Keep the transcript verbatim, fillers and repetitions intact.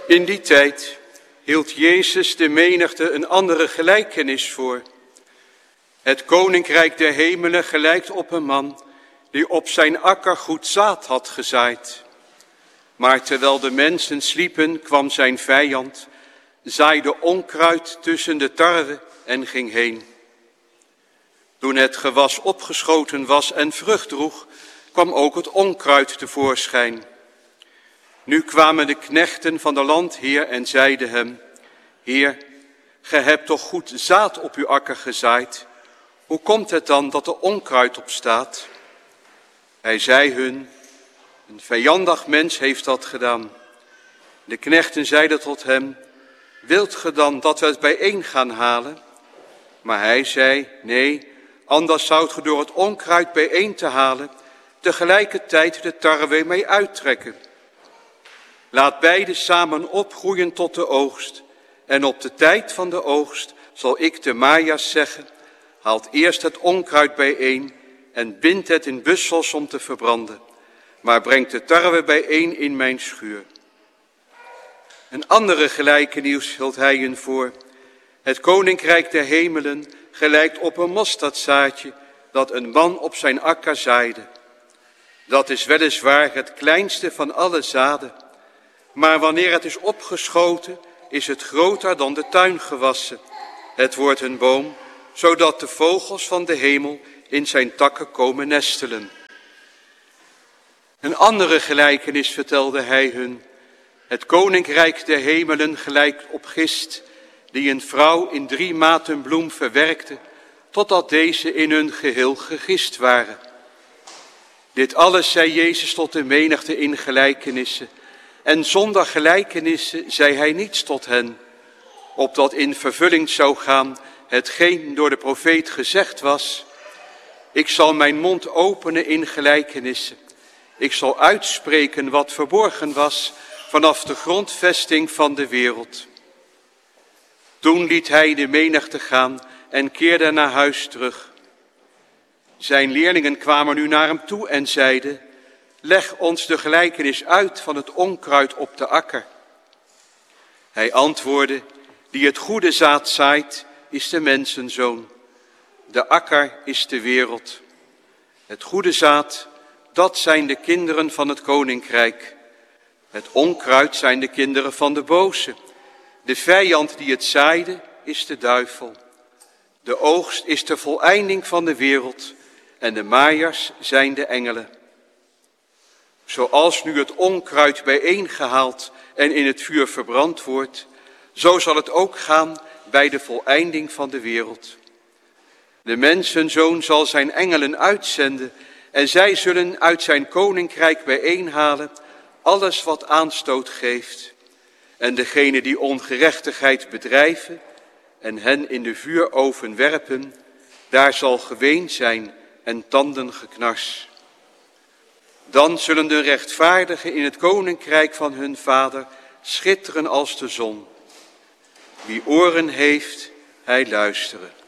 In die tijd hield Jezus de menigte een andere gelijkenis voor. Het koninkrijk der hemelen gelijkt op een man die op zijn akker goed zaad had gezaaid. Maar terwijl de mensen sliepen, kwam zijn vijand, zaaide onkruid tussen de tarwe en ging heen. Toen het gewas opgeschoten was en vrucht droeg, kwam ook het onkruid tevoorschijn. Nu kwamen de knechten van de landheer en zeiden hem: Heer, gij hebt toch goed zaad op uw akker gezaaid? Hoe komt het dan dat er onkruid op staat? Hij zei hun: Een vijandig mens heeft dat gedaan. De knechten zeiden tot hem: Wilt ge dan dat we het bijeen gaan halen? Maar hij zei: Nee, anders zoudt ge door het onkruid bijeen te halen tegelijkertijd de tarwe mee uittrekken. Laat beide samen opgroeien tot de oogst. En op de tijd van de oogst zal ik de maaiers zeggen: Haalt eerst het onkruid bijeen en bindt het in bussels om te verbranden. Maar brengt de tarwe bijeen in mijn schuur. Een andere gelijkenis hield hij hun voor. Het koninkrijk der hemelen gelijkt op een mosterdzaadje dat een man op zijn akker zaaide. Dat is weliswaar het kleinste van alle zaden. Maar wanneer het is opgeschoten, is het groter dan de tuingewassen. Het wordt een boom, zodat de vogels van de hemel in zijn takken komen nestelen. Een andere gelijkenis vertelde hij hun. Het koninkrijk der hemelen gelijkt op gist, die een vrouw in drie maten bloem verwerkte, totdat deze in hun geheel gegist waren. Dit alles zei Jezus tot de menigte in gelijkenissen. En zonder gelijkenissen zei hij niets tot hen, opdat in vervulling zou gaan hetgeen door de profeet gezegd was: Ik zal mijn mond openen in gelijkenissen. Ik zal uitspreken wat verborgen was vanaf de grondvesting van de wereld. Toen liet hij de menigte gaan en keerde naar huis terug. Zijn leerlingen kwamen nu naar hem toe en zeiden: Leg ons de gelijkenis uit van het onkruid op de akker. Hij antwoordde: Die het goede zaad zaait, is de mensenzoon. De akker is de wereld. Het goede zaad, dat zijn de kinderen van het koninkrijk. Het onkruid zijn de kinderen van de boze. De vijand die het zaaide, is de duivel. De oogst is de voleinding van de wereld en de maaiers zijn de engelen. Zoals nu het onkruid bijeengehaald en in het vuur verbrand wordt, zo zal het ook gaan bij de voleinding van de wereld. De mensenzoon zal zijn engelen uitzenden en zij zullen uit zijn koninkrijk bijeenhalen alles wat aanstoot geeft. En degene die ongerechtigheid bedrijven en hen in de vuuroven werpen, daar zal geween zijn en tandengeknars. Dan zullen de rechtvaardigen in het koninkrijk van hun vader schitteren als de zon. Wie oren heeft, hij luisteren.